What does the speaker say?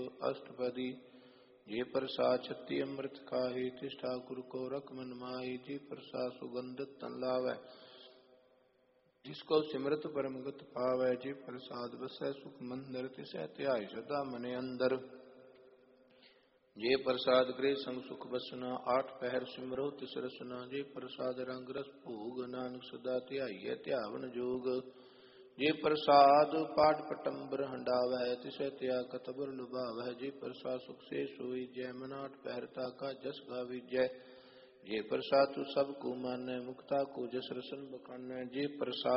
अष्टपदी। जे प्रसाद छत्ती अमृत खाही, तिस ठाकुर को रख मन माही। जे प्रसाद सुगंधित तन लावै, जिसको सिमरत परम गत पावै। जे प्रसाद बसै सुख मंदिर, तिसै ध्याय सदा मने अंदर। जे प्रसाद गृह संग सुख बसना, आठ पहर सिमरो तिस रसना। जे प्रसाद रंग रस भोग, नानक सदा ध्याइयै ध्यावन जोग। जे प्रसाद पाठ पटंबर हंडावै, तिसै त्या कतबर लुभावै। जे प्रसाद सुख से सोई जय, मन आठ पहर ताका जस गाविजै। जे प्रसाद तू सब को मानै, मुक्ता को जस रसन बखानै। जे प्रसाद